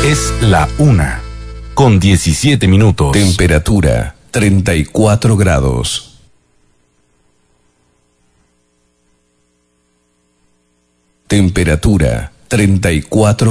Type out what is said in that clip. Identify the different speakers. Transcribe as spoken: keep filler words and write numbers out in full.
Speaker 1: Es la una, con diecisiete minutos.
Speaker 2: Temperatura treinta y cuatro grados. Temperatura treinta y cuatro